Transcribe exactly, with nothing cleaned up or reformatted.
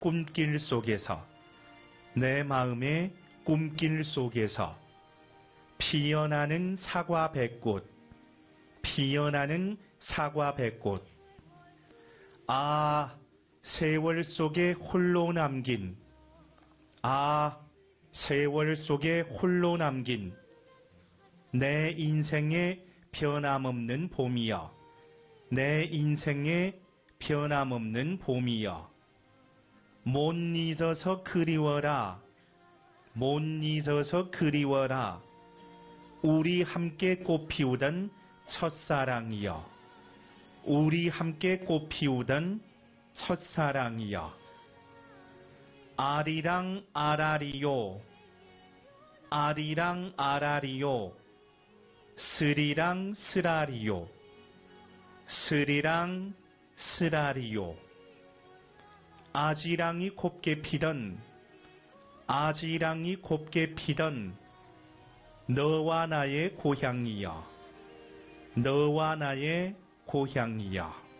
꿈길 속에서, 내 마음의 꿈길 속에서 피어나는 사과 백꽃, 피어나는 사과 백꽃. 아, 세월 속에 홀로 남긴, 아, 세월 속에 홀로 남긴 내 인생의 변함없는 봄이여, 내 인생의 변함없는 봄이여. 못 잊어서 그리워라, 못 잊어서 그리워라. 우리 함께 꽃 피우던 첫사랑이여, 우리 함께 꽃 피우던 첫사랑이여. 아리랑 아라리요, 아리랑 아라리요. 스리랑 스라리요, 스리랑 스라리요. 아지랑이 곱게 피던, 아지랑이 곱게 피던 너와 나의 고향이여, 너와 나의 고향이여.